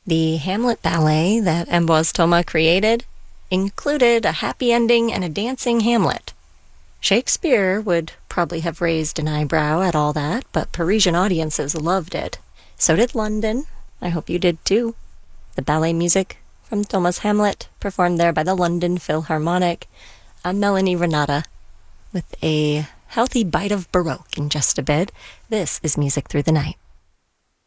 The Hamlet ballet that Ambroise Thomas created included a happy ending and a dancing Hamlet. Shakespeare would probably have raised an eyebrow at all that, but Parisian audiences loved it. So did London. I hope you did too. The ballet music from Thomas' Hamlet, performed there by the London Philharmonic, Melanie Renata, with a healthy bite of Baroque in just a bit. This is Music Through the Night.